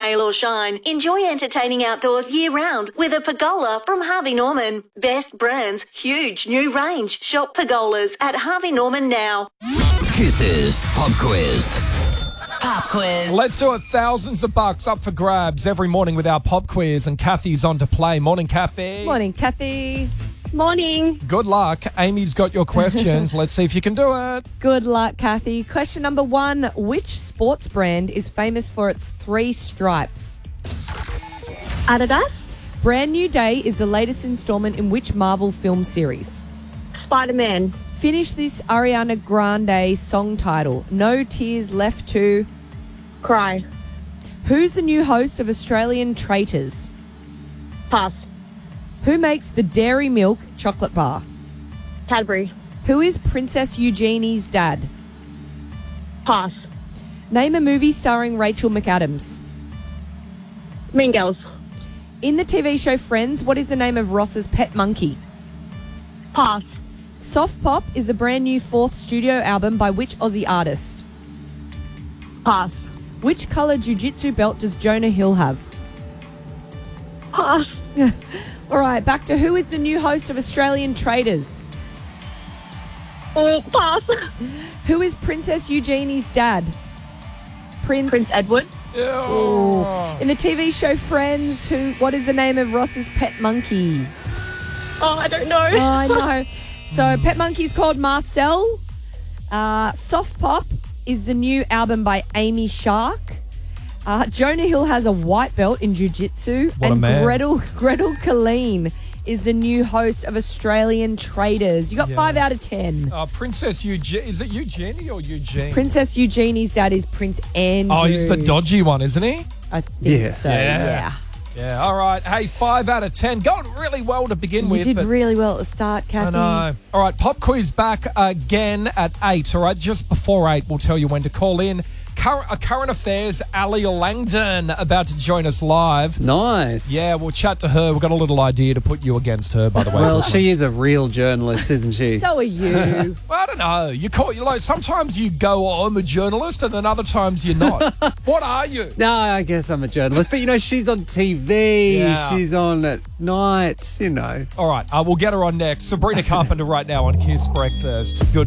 rain, hail or shine, enjoy entertaining outdoors year-round with a pergola from Harvey Norman. Best brands, huge new range. Shop pergolas at Harvey Norman now. Kiss's Pop Quiz. Pop quiz. Let's do it. Thousands of bucks up for grabs every morning with our pop quiz, and Kathy's on to play. Morning, Kathy. Morning, Kathy. Morning. Good luck. Amy's got your questions. Let's see if you can do it. Good luck, Kathy. Question number 1. Which sports brand is famous for its 3 stripes? Adidas. Brand New Day is the latest installment in which Marvel film series? Spider-Man. Finish this Ariana Grande song title. No Tears Left to... Cry. Who's the new host of Australian Traitors? Pass. Who makes the Dairy Milk chocolate bar? Cadbury. Who is Princess Eugenie's dad? Pass. Name a movie starring Rachel McAdams. Mean Girls. In the TV show Friends, what is the name of Ross's pet monkey? Pass. Soft Pop is a brand new 4th studio album by which Aussie artist? Pass. Which colour jiu-jitsu belt does Jonah Hill have? Pass. All right, back to who is the new host of Australian Traitors? Pass. Who is Princess Eugenie's dad? Prince Edward. Ooh. In the TV show Friends, what is the name of Ross's pet monkey? Oh, I don't know. I know. So pet monkey's called Marcel. Soft Pop is the new album by Amy Shark. Jonah Hill has a white belt in jiu-jitsu. What a and man. Gretel Killeen is the new host of Australian Traders. You got 5 out of 10. Princess Eugenie. Is it Eugenie or Eugene? Princess Eugenie's dad is Prince Andrew. Oh, he's the dodgy one, isn't he? I think so, yeah. Yeah, all right. Hey, 5 out of 10. Going really well to begin You with. did but really well at the start, Kathy. I know. All right, pop quiz back again at 8. All right, just before 8, we'll tell you when to call in. Current Affairs, Ali Langdon about to join us live. Nice. Yeah, we'll chat to her. We've got a little idea to put you against her, by the way. Well, she is a real journalist, isn't she? So are you. Well, I don't know. Sometimes you go, oh, I'm a journalist, and then other times you're not. What are you? No, I guess I'm a journalist. But, she's on TV. Yeah. She's on at night, All right, we'll get her on next. Sabrina Carpenter right now on Kiss Breakfast. Good